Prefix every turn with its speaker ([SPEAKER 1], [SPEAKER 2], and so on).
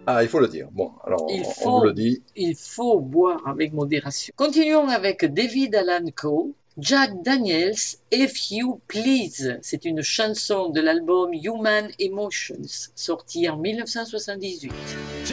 [SPEAKER 1] Ah, il faut le dire. Bon, alors
[SPEAKER 2] Il
[SPEAKER 1] on vous le
[SPEAKER 2] faut,
[SPEAKER 1] dit.
[SPEAKER 2] il faut boire avec modération. Continuons avec David Allan Coe, Jack Daniels, If You Please. C'est une chanson de l'album Human Emotions, sorti en 1978.